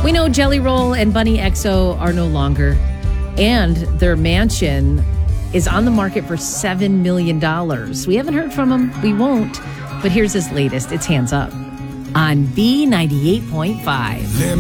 We know Jelly Roll and Bunny XO are no longer, and their mansion is on the market for $7 million. We haven't heard from him. We won't. But here's his latest. It's Hands Up on B98.5.